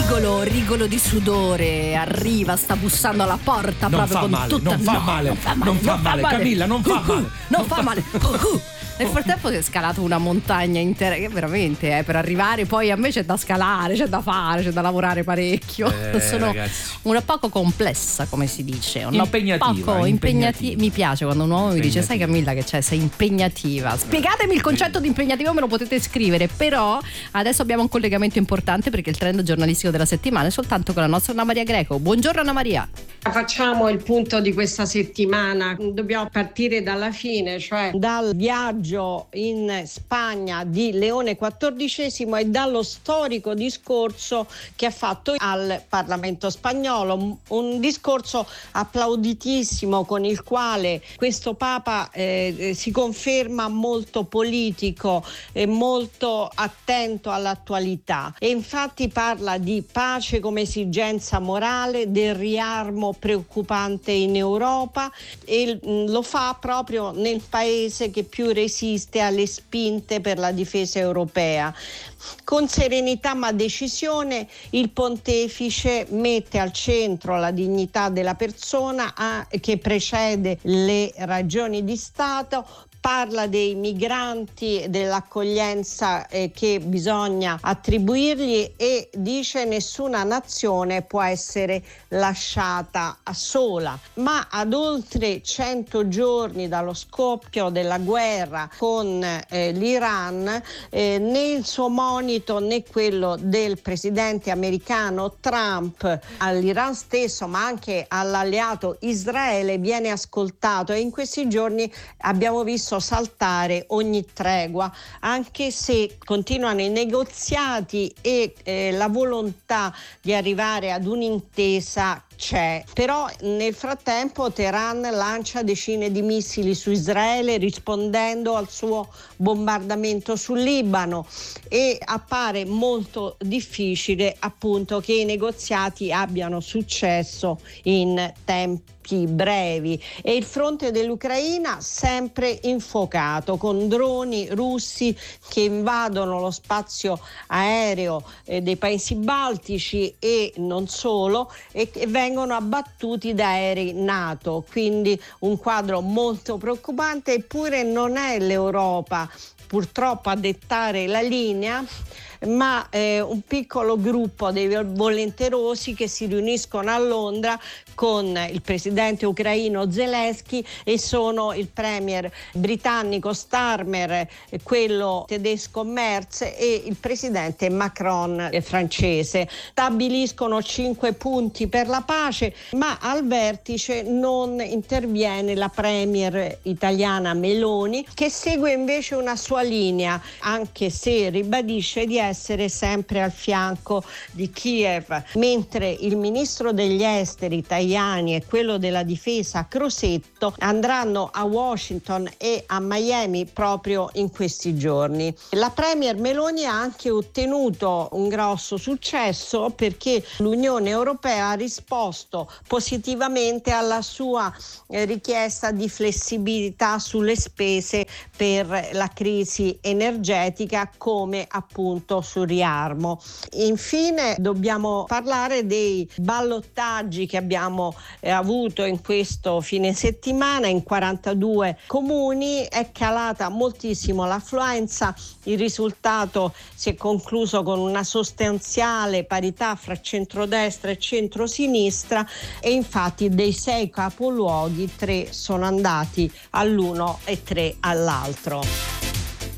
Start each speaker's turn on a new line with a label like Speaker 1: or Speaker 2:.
Speaker 1: rigolo di sudore, arriva, sta bussando alla porta,
Speaker 2: non
Speaker 1: proprio
Speaker 2: fa
Speaker 1: con
Speaker 2: male,
Speaker 1: tutta...
Speaker 2: non fa male, Camilla, non fa male.
Speaker 1: Non fa male. Nel frattempo si è scalato una montagna intera, che veramente per arrivare poi a me c'è da scalare, c'è da fare, c'è da lavorare parecchio. Sono
Speaker 2: Ragazzi,
Speaker 1: una poco complessa, come si dice,
Speaker 2: impegnativa.
Speaker 1: Mi piace quando un uomo mi dice: sai Camilla che c'è, sei impegnativa. Spiegatemi il concetto di impegnativo, me lo potete scrivere. Però adesso abbiamo un collegamento importante, perché il trend giornalistico della settimana è soltanto con la nostra Anna Maria Greco. Buongiorno Anna Maria.
Speaker 3: Facciamo il punto di questa settimana. Dobbiamo partire dalla fine, cioè dal viaggio in Spagna di Leone XIV e dallo storico discorso che ha fatto al Parlamento spagnolo, un discorso applauditissimo con il quale questo Papa si conferma molto politico e molto attento all'attualità, e infatti parla di pace come esigenza morale, del riarmo preoccupante in Europa, e lo fa proprio nel paese che più resiste alle spinte per la difesa europea. Con serenità ma decisione il pontefice mette al centro la dignità della persona che precede le ragioni di Stato. Parla dei migranti, dell'accoglienza che bisogna attribuirgli, e dice: nessuna nazione può essere lasciata sola. Ma ad oltre 100 giorni dallo scoppio della guerra con l'Iran, né il suo monito né quello del presidente americano Trump all'Iran stesso, ma anche all'alleato Israele, viene ascoltato, e in questi giorni abbiamo visto saltare ogni tregua, anche se continuano i negoziati e la volontà di arrivare ad un'intesa c'è. Però nel frattempo Teheran lancia decine di missili su Israele rispondendo al suo bombardamento sul Libano, e appare molto difficile appunto che i negoziati abbiano successo in tempi brevi. E il fronte dell'Ucraina sempre infuocato, con droni russi che invadono lo spazio aereo dei paesi baltici e non solo, e che vengono abbattuti da aerei NATO, quindi un quadro molto preoccupante. Eppure non è l'Europa purtroppo a dettare la linea, ma un piccolo gruppo dei volenterosi che si riuniscono a Londra con il presidente ucraino Zelensky, e sono il premier britannico Starmer, quello tedesco Merz e il presidente Macron francese. Stabiliscono 5 punti per la pace, ma al vertice non interviene la premier italiana Meloni, che segue invece una sua linea, anche se ribadisce di essere sempre al fianco di Kiev, mentre il ministro degli esteri Tajani e quello della difesa Crosetto andranno a Washington e a Miami proprio in questi giorni. La premier Meloni ha anche ottenuto un grosso successo, perché l'Unione Europea ha risposto positivamente alla sua richiesta di flessibilità sulle spese per la crisi energetica, come appunto sul riarmo. Infine dobbiamo parlare dei ballottaggi che abbiamo avuto in questo fine settimana. In 42 comuni è calata moltissimo l'affluenza, il risultato si è concluso con una sostanziale parità fra centrodestra e centrosinistra, e infatti dei 6 capoluoghi 3 sono andati all'uno e 3 all'altro.